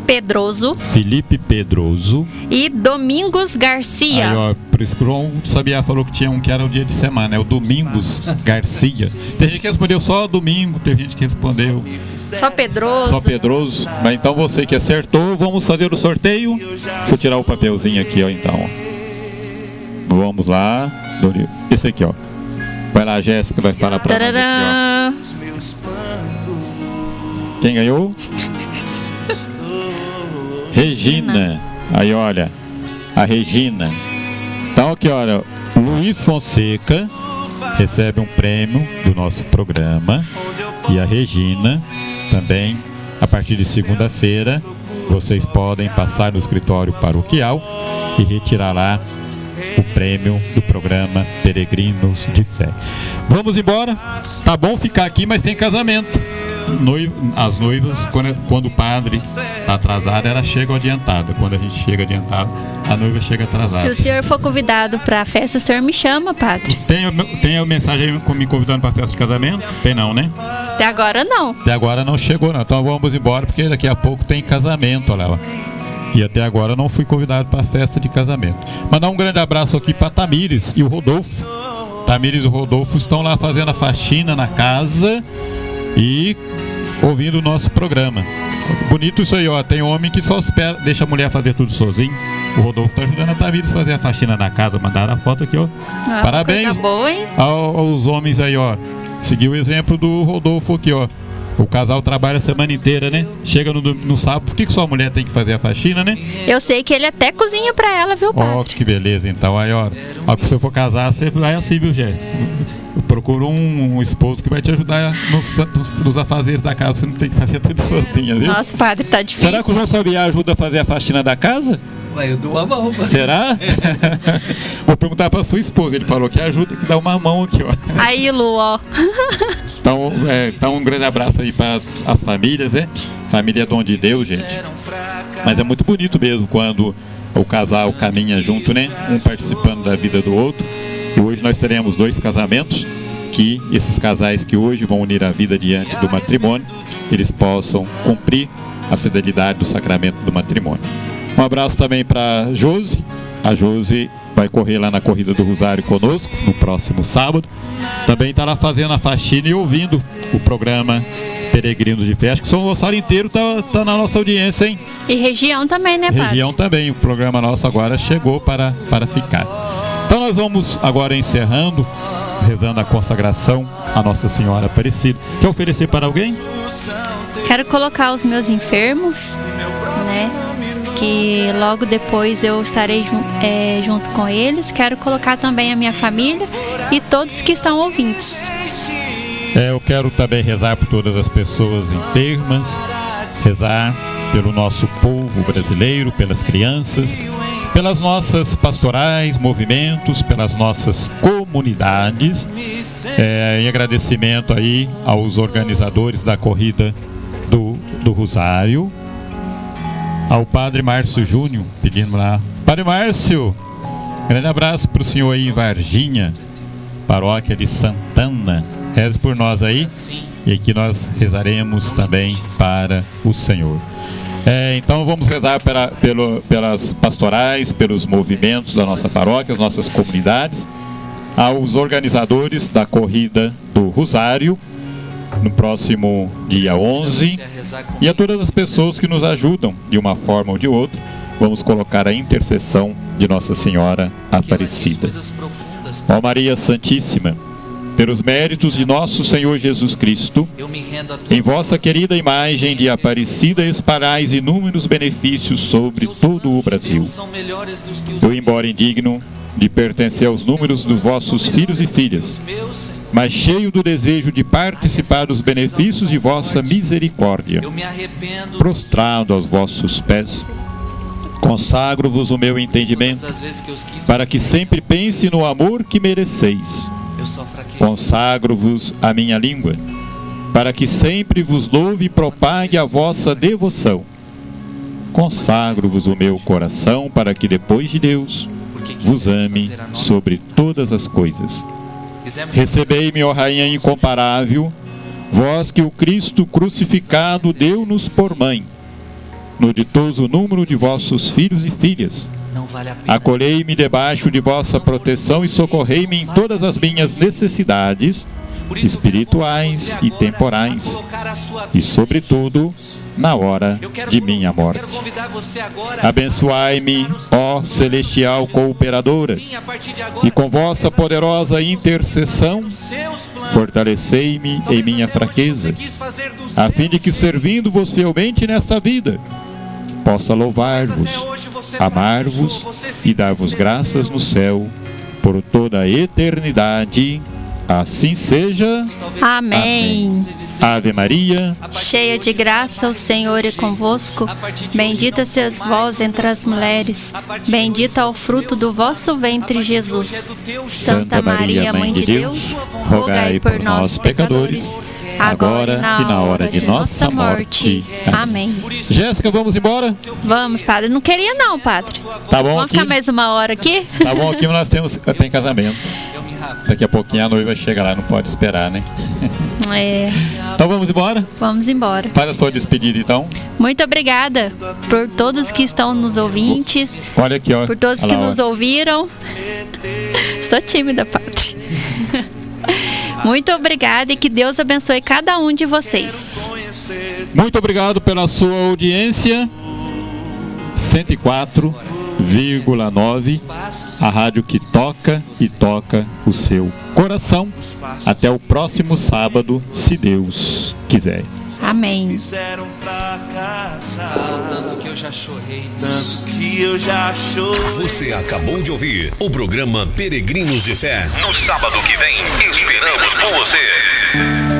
Pedroso. Felipe Pedroso. E Domingos Garcia. Aí, ó, por isso que o João Sabiá falou que tinha um que era o dia de semana, é o Domingos Garcia. Tem gente que respondeu só domingo, tem gente que respondeu só Pedroso. Só Pedroso. Mas então você que acertou, vamos fazer o sorteio. Deixa eu tirar o papelzinho aqui, ó, então. Vamos lá. Esse aqui, ó. Vai lá, Jéssica, vai falar pra nós aqui, ó. Quem ganhou? Regina. Aí, olha, a Regina. Então, aqui, olha, Luiz Fonseca recebe um prêmio do nosso programa. E a Regina também, a partir de segunda-feira, vocês podem passar no escritório paroquial e retirar lá o prêmio do programa Peregrinos de Fé. Vamos embora. Tá bom ficar aqui, mas tem casamento. As noivas, quando o padre está atrasado, elas chegam adiantada. Quando a gente chega adiantado, a noiva chega atrasada. Se o senhor for convidado para a festa, o senhor me chama, padre. Tem a mensagem me convidando para a festa de casamento? Tem não, né? Até agora não. Até agora não chegou não. Então vamos embora, porque daqui a pouco tem casamento, olha lá. E até agora não fui convidado para a festa de casamento. Mandar um grande abraço aqui para Tamires e o Rodolfo. Tamires e o Rodolfo estão lá fazendo a faxina na casa e ouvindo o nosso programa. Bonito isso aí, ó. Tem homem que só espera, deixa a mulher fazer tudo sozinho. O Rodolfo tá ajudando a Tamires a fazer a faxina na casa. Mandaram a foto aqui, ó. Parabéns coisa boa, hein? Aos homens aí, ó. Seguiu o exemplo do Rodolfo aqui, ó. O casal trabalha a semana inteira, né? Chega no sábado. Por que sua mulher tem que fazer a faxina, né? Eu sei que ele até cozinha pra ela, viu, padre? Ó, que beleza. Então, aí, ó. Ó, se você for casar, você vai assim, viu, Jéssica? Procura um esposo que vai te ajudar nos afazeres da casa. Você não tem que fazer tudo sozinha, viu? Nossa, padre, tá difícil. Será que o João Sabiá ajuda a fazer a faxina da casa? Ué, eu dou uma mão. Padre. Será? Vou perguntar pra sua esposa. Ele falou que ajuda, que dá uma mão aqui, ó. Aí, Lu, ó. Então um grande abraço aí para as famílias, né? Família é dom de Deus, gente. Mas é muito bonito mesmo quando o casal caminha junto, né? Um participando da vida do outro. E hoje nós teremos 2 casamentos, que esses casais que hoje vão unir a vida diante do matrimônio, eles possam cumprir a fidelidade do sacramento do matrimônio. Um abraço também para Josi. A Josi vai correr lá na Corrida do Rosário conosco no próximo sábado. Também está lá fazendo a faxina e ouvindo o programa Peregrinos de Fé. Acho que São Rosário inteiro tá na nossa audiência, hein? E região também, né, padre? Região também. O programa nosso agora chegou para ficar. Então nós vamos agora encerrando, rezando a consagração a Nossa Senhora Aparecida. Quer oferecer para alguém? Quero colocar os meus enfermos, né? Que logo depois eu estarei junto com eles. Quero colocar também a minha família e todos que estão ouvintes. Eu quero também rezar por todas as pessoas enfermas, rezar pelo nosso povo brasileiro, pelas crianças, pelas nossas pastorais, movimentos, pelas nossas comunidades, em agradecimento aí aos organizadores da Corrida do Rosário, ao Padre Márcio Júnior, pedindo lá. Padre Márcio, grande abraço para o senhor aí em Varginha, paróquia de Santana. Reze por nós aí, e aqui nós rezaremos também para o Senhor. Então vamos rezar pelas pastorais, pelos movimentos da nossa paróquia, as nossas comunidades, aos organizadores da Corrida do Rosário, no próximo dia 11, e a todas as pessoas que nos ajudam de uma forma ou de outra. Vamos colocar a intercessão de Nossa Senhora Aparecida. Ó Maria Santíssima, pelos méritos de nosso Senhor Jesus Cristo, em vossa querida imagem de Aparecida espalhais inúmeros benefícios sobre todo o Brasil. Eu, embora indigno de pertencer aos números dos vossos filhos e filhas, mas cheio do desejo de participar dos benefícios de vossa misericórdia, prostrado aos vossos pés, consagro-vos o meu entendimento, para que sempre pense no amor que mereceis. Consagro-vos a minha língua, para que sempre vos louve e propague a vossa devoção. Consagro-vos o meu coração, para que depois de Deus vos ame sobre todas as coisas. Recebei-me, ó Rainha incomparável, vós que o Cristo crucificado deu-nos por mãe. no ditoso número de vossos filhos e filhas. Acolhei-me debaixo de vossa proteção e socorrei-me em todas as minhas necessidades espirituais e temporais, e sobretudo na hora de minha morte. Abençoai-me, ó celestial cooperadora, e com vossa poderosa intercessão fortalecei-me em minha fraqueza, a fim de que, servindo-vos fielmente nesta vida, possa louvar-vos, amar-vos e dar-vos graças no céu por toda a eternidade. Assim seja. Amém. Ave Maria, cheia de graça, o Senhor é convosco. Bendita sois vós entre as mulheres. Bendito é o fruto do vosso ventre, Jesus. Santa Maria, Mãe de Deus, rogai por nós, pecadores, agora e na hora de nossa morte. Amém. Jéssica, vamos embora? Vamos, padre. Não queria não, padre. Tá bom. Vamos ficar mais uma hora aqui? Tá bom, aqui nós tem casamento. Daqui a pouquinho a noiva chega lá, não pode esperar, né? É. Então vamos embora? Vamos embora. Faz a sua despedida, então. Muito obrigada por todos que estão nos ouvintes. Olha aqui, ó. Por todos que nos ouviram. Estou tímida, padre. Muito obrigada e que Deus abençoe cada um de vocês. Muito obrigado pela sua audiência. 104,9, a rádio que toca e toca o seu coração. Até o próximo sábado, se Deus quiser. Amém. Fizeram fracassar, tanto que eu já chorei, tanto que eu já chorei. Você acabou de ouvir o programa Peregrinos de Fé. No sábado que vem, esperamos por você.